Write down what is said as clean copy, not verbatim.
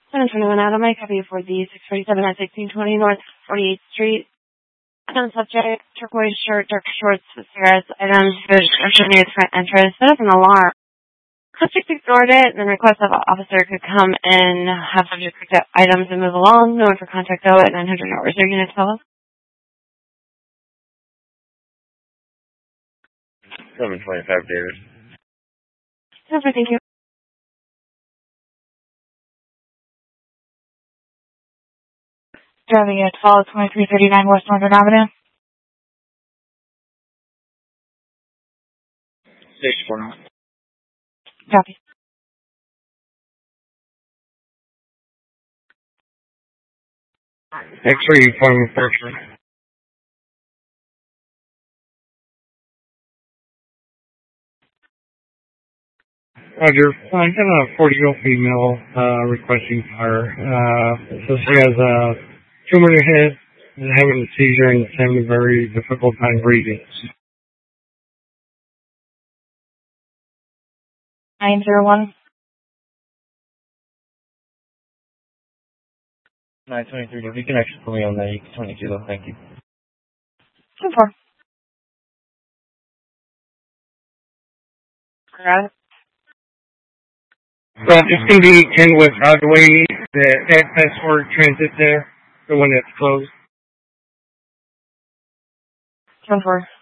721 Adam, I copy for the 647 at 1620 North 48th Street. Subject, turquoise shirt, dark shorts with cigarettes, items, the description near the front entrance, set up an alarm. Subject ignored it, and then request that the officer could come and have subject pick up items and move along. No one for contact though at 900 hours. Are you going to tell us? 725 David. Okay, thank you. Driving at 2339 West Northern Avenue. 641. Copy. X-ray appointment person. Roger. I have a 40-year-old female requesting fire. So she has a tumor in her head and having a seizure and having a very difficult time breathing. 901. 923. If you can actually put me on that, you can 22 though. Thank you. 2-4. Got it. So it's going to be 10 West Broadway, the access for transit there, the one that's closed. 10-4.